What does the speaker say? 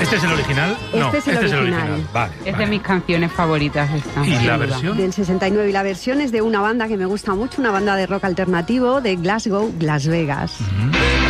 ¿Este es el original? No, Este es el original. Vale, Es de mis canciones favoritas esta. ¿Y la versión? Del 69. Y la versión es de una banda que me gusta mucho, una banda de rock alternativo de Glasgow, Las Vegas.